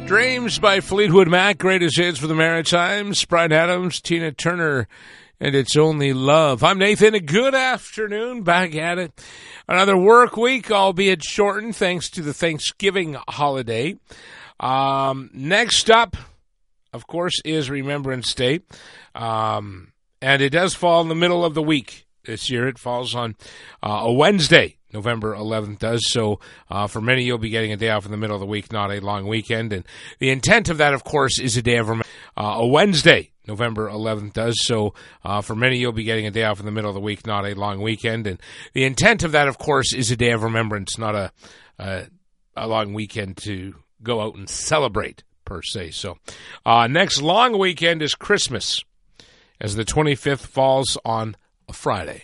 Dreams by Fleetwood Mac, greatest hits for the Maritimes. Bryan Adams, Tina Turner, and It's Only Love. I'm Nathan. A good afternoon. Back at it. Another work week, albeit shortened, thanks to the Thanksgiving holiday. Next up, of course, is Remembrance Day. And it does fall in the middle of the week this year. It falls on a Wednesday. November 11th does. So for many, you'll be getting a day off in the middle of the week, not a long weekend. And the intent of that, of course, is a day of a Wednesday. November 11th does. So for many, you'll be getting a day off in the middle of the week, not a long weekend. And the intent of that, of course, is a day of remembrance, not a long weekend to go out and celebrate, per se. So next long weekend is Christmas, as the 25th falls on a Friday.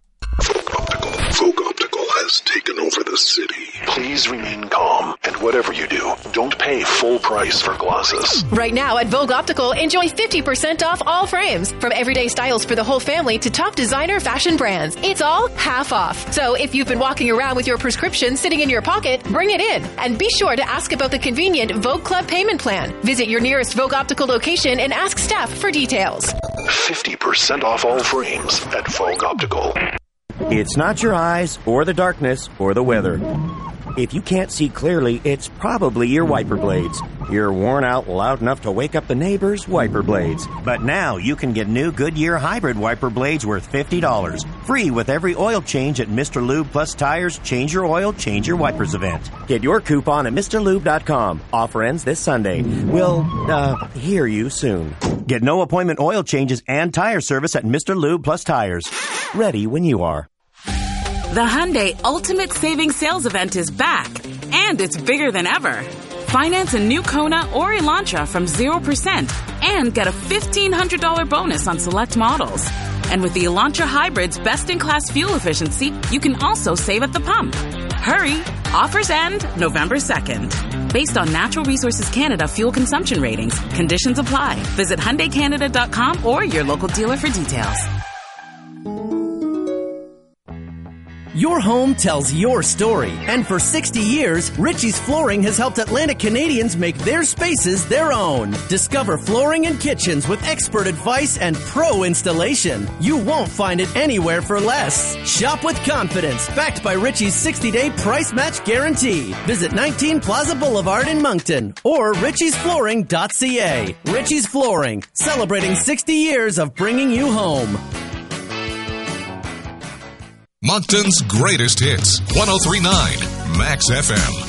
Folk Optical has taken over the city. Please remain calm, and whatever you do, don't pay full price for glasses. Right now at Vogue Optical, enjoy 50% off all frames. From everyday styles for the whole family to top designer fashion brands. It's all half off. So if you've been walking around with your prescription sitting in your pocket, bring it in. And be sure to ask about the convenient Vogue Club payment plan. Visit your nearest Vogue Optical location and ask staff for details. 50% off all frames at Vogue Optical. It's not your eyes, or the darkness, or the weather. If you can't see clearly, it's probably your wiper blades. You're worn out loud enough to wake up the neighbors' wiper blades. But now you can get new Goodyear hybrid wiper blades worth $50. Free with every oil change at Mr. Lube Plus Tires Change Your Oil, Change Your Wipers event. Get your coupon at MrLube.com. Offer ends this Sunday. We'll, hear you soon. Get no appointment oil changes and tire service at Mr. Lube Plus Tires. Ready when you are. The Hyundai Ultimate Savings Sales Event is back, and it's bigger than ever. Finance a new Kona or Elantra from 0% and get a $1,500 bonus on select models. And with the Elantra Hybrid's best-in-class fuel efficiency, you can also save at the pump. Hurry! Offers end November 2nd. Based on Natural Resources Canada fuel consumption ratings, conditions apply. Visit HyundaiCanada.com or your local dealer for details. Your home tells your story, and for 60 years, Ritchie's Flooring has helped Atlantic Canadians make their spaces their own. Discover flooring and kitchens with expert advice and pro installation. You won't find it anywhere for less. Shop with confidence, backed by Ritchie's 60-day price match guarantee. Visit 19 Plaza Boulevard in Moncton or ritchiesflooring.ca. Ritchie's Flooring, celebrating 60 years of bringing you home. Moncton's greatest hits, 103.9 Max FM.